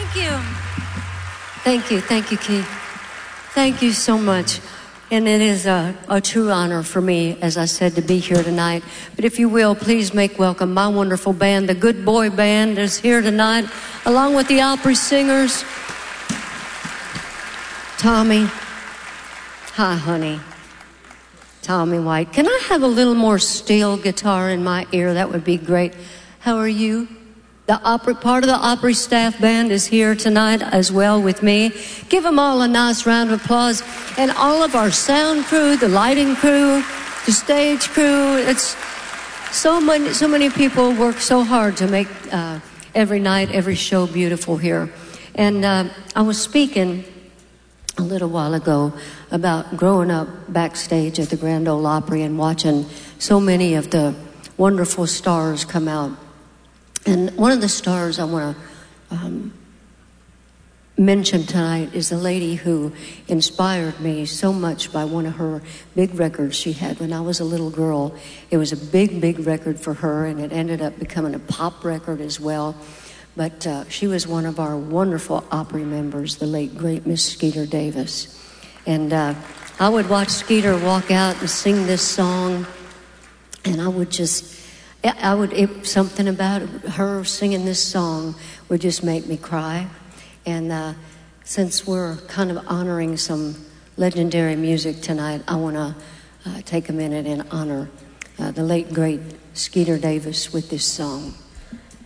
you. Thank you, Keith. Thank you so much. And it is a true honor for me, as I said, to be here tonight. But if you will, please make welcome my wonderful band. The Good Boy Band is here tonight, along with the Opry singers. Tommy. Hi, honey. Tommy White. Can I have a little more steel guitar in my ear? That would be great. How are you? The Opry, part of the Opry staff band is here tonight as well with me. Give them all a nice round of applause. And all of our sound crew, the lighting crew, the stage crew. It's so many people work so hard to make every night, every show beautiful here. And I was speaking a little while ago about growing up backstage at the Grand Ole Opry and watching so many of the wonderful stars come out. And one of the stars I want to mention tonight is the lady who inspired me so much by one of her big records she had when I was a little girl. It was a big record for her, and it ended up becoming a pop record as well. But she was one of our wonderful Opry members, the late, great Miss Skeeter Davis. And I would watch Skeeter walk out and sing this song, and something about her singing this song would just make me cry. And since we're kind of honoring some legendary music tonight, I want to take a minute and honor the late, great Skeeter Davis with this song.